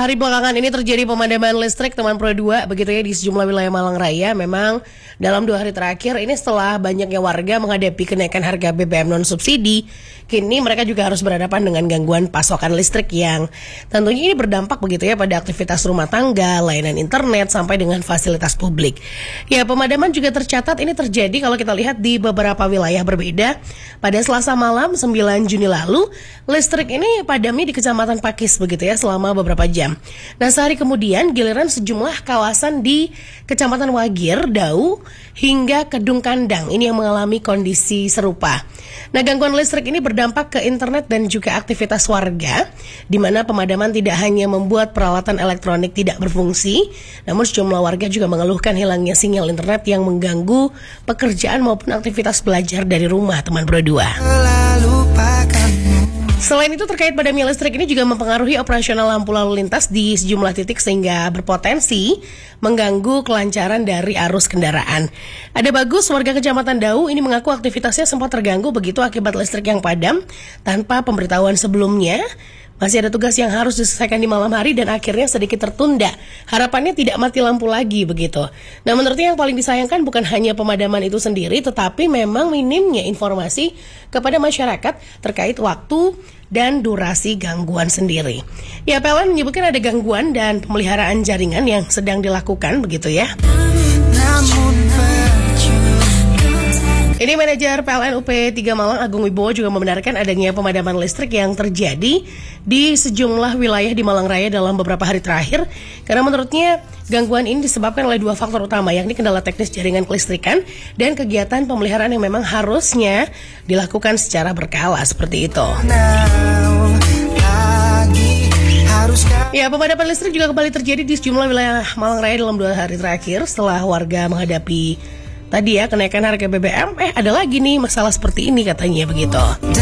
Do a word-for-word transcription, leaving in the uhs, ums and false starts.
beberapa hari belakangan ini terjadi pemadaman listrik teman Pro dua begitu ya di sejumlah wilayah Malang Raya. Memang dalam dua hari terakhir ini setelah banyaknya warga menghadapi kenaikan harga B B M non subsidi, kini mereka juga harus berhadapan dengan gangguan pasokan listrik yang tentunya ini berdampak begitu ya pada aktivitas rumah tangga, layanan internet sampai dengan fasilitas publik. Ya, pemadaman juga tercatat ini terjadi kalau kita lihat di beberapa wilayah berbeda. Pada Selasa malam sembilan Juni lalu, listrik ini padamnya di Kecamatan Pakis begitu ya selama beberapa jam. Nah, sehari kemudian giliran sejumlah kawasan di Kecamatan Wagir, Dau, hingga Kedung Kandang ini yang mengalami kondisi serupa. Nah, gangguan listrik ini berdampak ke internet dan juga aktivitas warga, di mana pemadaman tidak hanya membuat peralatan elektronik tidak berfungsi, namun sejumlah warga juga mengeluhkan hilangnya sinyal internet yang mengganggu pekerjaan maupun aktivitas belajar dari rumah teman Pro dua. Selain itu, terkait padamnya listrik ini juga mempengaruhi operasional lampu lalu lintas di sejumlah titik sehingga berpotensi mengganggu kelancaran dari arus kendaraan. Ada Bagus, warga Kecamatan Dau, ini mengaku aktivitasnya sempat terganggu begitu akibat listrik yang padam tanpa pemberitahuan sebelumnya. Masih ada tugas yang harus diselesaikan di malam hari dan akhirnya sedikit tertunda. Harapannya tidak mati lampu lagi begitu. Nah, menurutnya yang paling disayangkan bukan hanya pemadaman itu sendiri, tetapi memang minimnya informasi kepada masyarakat terkait waktu dan durasi gangguan sendiri. Ya, P L N menyebutkan ada gangguan dan pemeliharaan jaringan yang sedang dilakukan begitu ya. Ini manajer P L N U P tiga Malang Agung Wibowo juga membenarkan adanya pemadaman listrik yang terjadi di sejumlah wilayah di Malang Raya dalam beberapa hari terakhir. Karena menurutnya gangguan ini disebabkan oleh dua faktor utama, yakni kendala teknis jaringan kelistrikan dan kegiatan pemeliharaan yang memang harusnya dilakukan secara berkala seperti itu. Ya, pemadaman listrik juga kembali terjadi di sejumlah wilayah Malang Raya dalam dua hari terakhir setelah warga menghadapi tadi ya kenaikan harga B B M. Eh, ada lagi nih masalah seperti ini katanya begitu.